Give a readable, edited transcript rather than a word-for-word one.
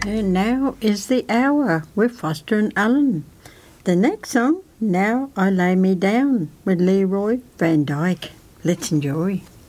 And now is the hour with Foster and Allen. The next song, Now I Lay Me Down, with Leroy Van Dyke. Let's enjoy.